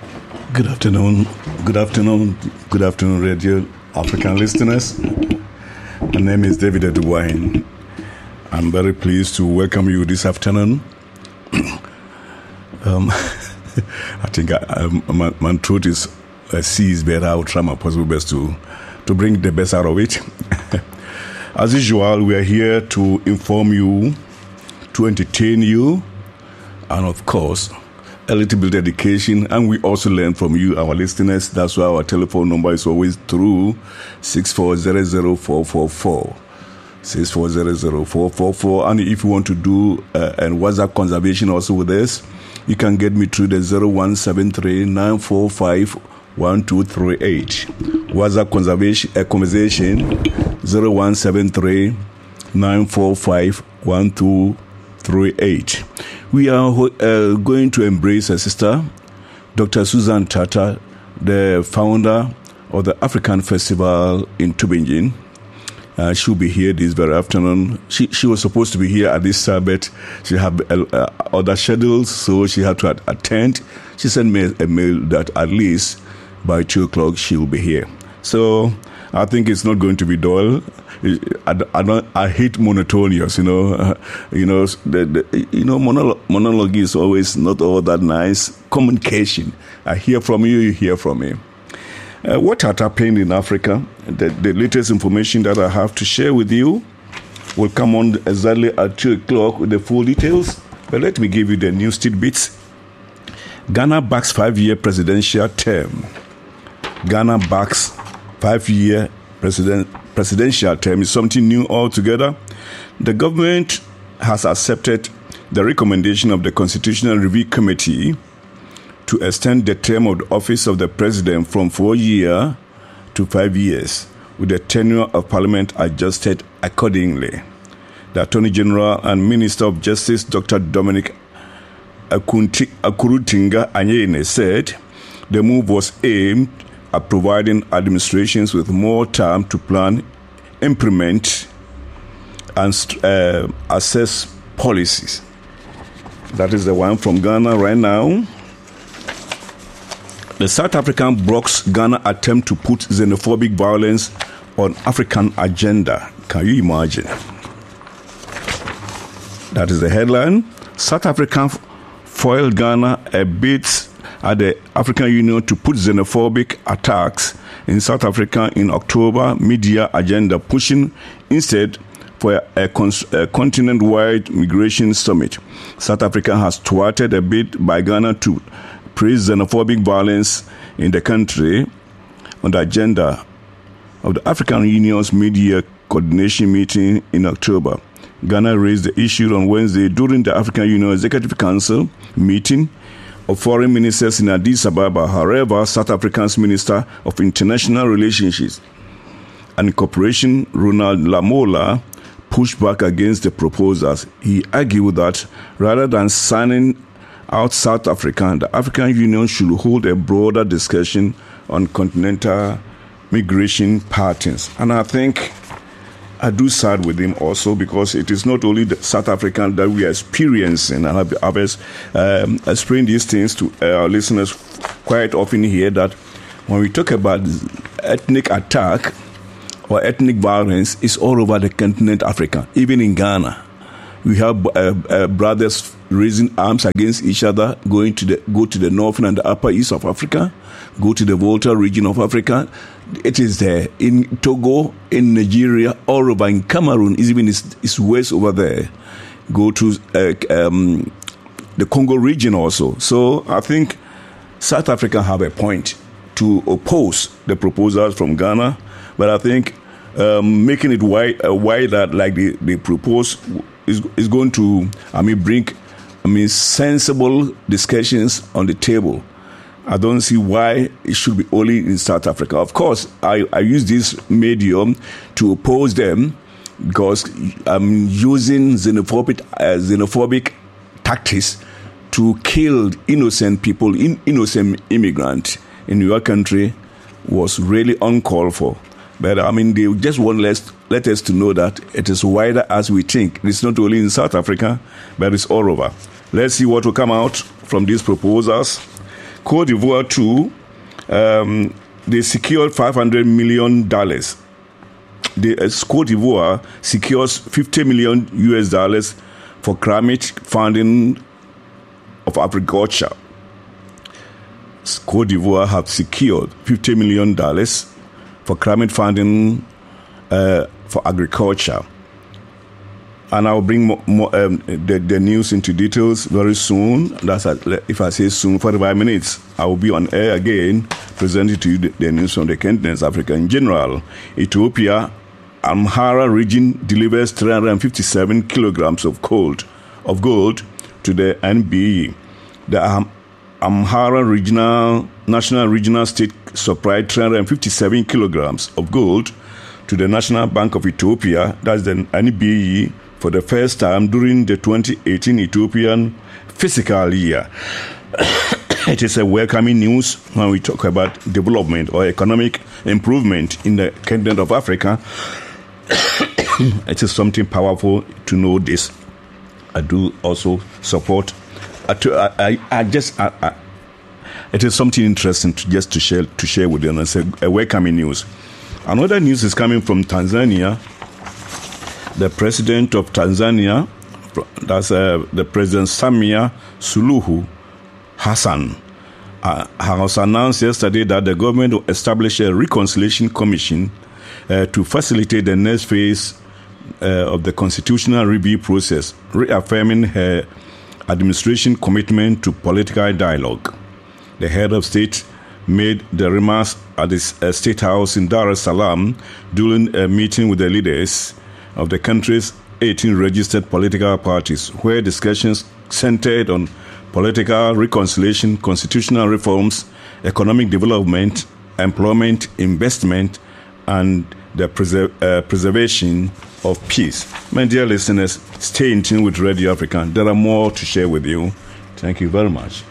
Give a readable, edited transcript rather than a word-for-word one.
Good afternoon, Radio African listeners. My name is David Eduwine. I'm very pleased to welcome you this afternoon. I think my throat is seized, but I will try my possible best to bring the best out of it. As usual, we are here to inform you, to entertain you, and of course, a little bit of education, and we also learn from you, our listeners. That's why our telephone number is always through 6400444. 6400444. And if you want to do and WhatsApp conservation also with us, you can get me through the 0173-945-1238. WhatsApp conversation 0173-945-1238. We are going to embrace a sister, Dr. Susan Tata, the founder of the African Festival in Tubingen. She'll be here this very afternoon. She was supposed to be here at this time, but she had other schedules, so she had to attend. She sent me a mail that at least by 2 o'clock she will be here. So I think it's not going to be dull. I hate monotonous, monologue is always not all that nice. Communication. I hear from you, you hear from me. What had happened in Africa, the latest information that I have to share with you will come on exactly at 2 o'clock with the full details. But let me give you the news tidbits. Ghana backs 5-year presidential term. Ghana backs 5-year presidential term is something new altogether. The government has accepted the recommendation of the Constitutional Review Committee to extend the term of the office of the president from 4 years to 5 years, with the tenure of parliament adjusted accordingly. The Attorney General and Minister of Justice, Dr. Dominic Akurutinga Anyene, said the move was aimed at providing administrations with more time to plan, implement, and assess policies. That is the one from Ghana right now. The South African blocks Ghana attempt to put xenophobic violence on African agenda. Can you imagine? That is the headline. South Africa foiled Ghana a bit at the African Union to put xenophobic attacks in South Africa in October media agenda, pushing instead for a continent-wide migration summit. South Africa has thwarted a bid by Ghana to praise xenophobic violence in the country on the agenda of the African Union's media coordination meeting in October. Ghana raised the issue on Wednesday during the African Union Executive Council meeting of foreign ministers in Addis Ababa. However, South Africa's Minister of International Relations and Cooperation, Ronald Lamola, pushed back against the proposals. He argued that rather than signing out South Africa, the African Union should hold a broader discussion on continental migration patterns. And I think I do side with him also, because it is not only the South African that we are experiencing, and I've explained these things to our listeners quite often here, that when we talk about ethnic attack or ethnic violence, it's all over the continent Africa. Even in Ghana, we have brothers raising arms against each other, go to the northern and the upper east of Africa, go to the Volta region of Africa. It is there in Togo, in Nigeria, all over in Cameroon, even it's west over there. Go to the Congo region also. So I think South Africa have a point to oppose the proposals from Ghana, but I think making it wider like they propose is going to bring sensible discussions on the table. I don't see why it should be only in South Africa. Of course, I use this medium to oppose them because I'm using xenophobic tactics to kill innocent people, innocent immigrants in your country was really uncalled for. But they just want let us to know that it is wider as we think. It's not only in South Africa, but it's all over. Let's see what will come out from these proposals. Cote d'Ivoire too, they secured $500 million. Cote d'Ivoire secures $50 million for climate funding of agriculture. Cote d'Ivoire have secured $50 million for climate funding for agriculture. And I'll bring the news into details very soon. If I say soon, 45 minutes, I will be on air again, presenting to you the news from the continent, Africa in general. Ethiopia, Amhara region delivers 357 kilograms of gold to the NBE. The Amhara National Regional State supplied 357 kilograms of gold to the National Bank of Ethiopia, that's the NBE, for the first time during the 2018 Ethiopian fiscal year. It is a welcoming news when we talk about development or economic improvement in the continent of Africa. It is something powerful to know this. I do also support. It is something interesting to share with you, and it's a welcoming news. Another news is coming from Tanzania. The president of Tanzania, that's the President Samia Suluhu Hassan, has announced yesterday that the government will establish a reconciliation commission to facilitate the next phase of the constitutional review process, reaffirming her administration commitment to political dialogue. The head of state made the remarks at the State House in Dar es Salaam during a meeting with the leaders of the country's 18 registered political parties, where discussions centered on political reconciliation, constitutional reforms, economic development, employment, investment, and the preservation of peace. My dear listeners, stay in tune with Radio Africa. There are more to share with you. Thank you very much.